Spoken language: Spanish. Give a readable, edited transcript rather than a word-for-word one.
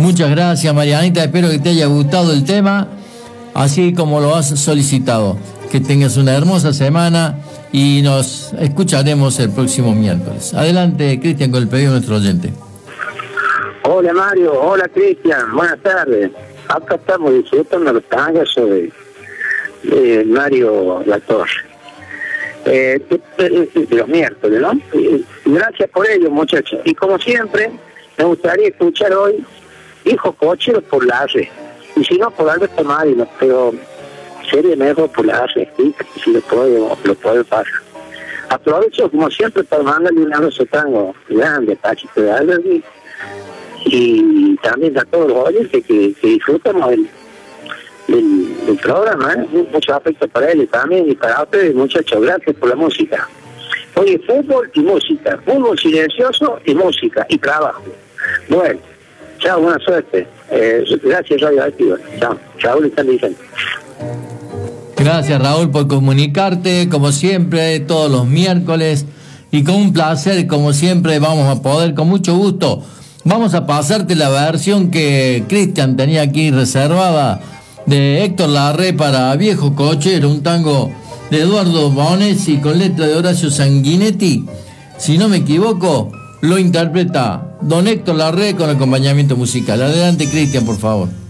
Muchas gracias, Marianita. Espero que te haya gustado el tema, así como lo has solicitado. Que tengas una hermosa semana y nos escucharemos el próximo miércoles. Adelante, Cristian, con el pedido de nuestro oyente. Hola, Mario. Hola, Cristian. Buenas tardes. Acá estamos disfrutando los tangos de Mario Latorre. De los miércoles, ¿no? Gracias por ello, muchachos. Y como siempre, me gustaría escuchar hoy Hijo Cochero por la red. Y si no, por Alberto Marino, pero sería mejor por la red, ¿sí? Si lo puedo pasar. Aprovecho, como siempre, para mandarle un abrazo tango grande a Pachito de Alberti y también a todos los oyentes que disfrutamos del programa, mucho afecto para él también y para ustedes, muchachos. Gracias por la música. Oye, fútbol y música, fútbol silencioso y música y trabajo. Bueno, chao, buena suerte. Gracias, Radio Activa. Chao, Raúl está diciendo. Gracias, Raúl, por comunicarte, como siempre, todos los miércoles, y con un placer, como siempre, vamos a poder, con mucho gusto, vamos a pasarte la versión que Cristian tenía aquí reservada de Héctor Larré para Viejo Cochero, un tango de Eduardo Bonesi con letra de Horacio Sanguinetti. Si no me equivoco, lo interpreta don Héctor Larré con acompañamiento musical. Adelante, Cristian, por favor.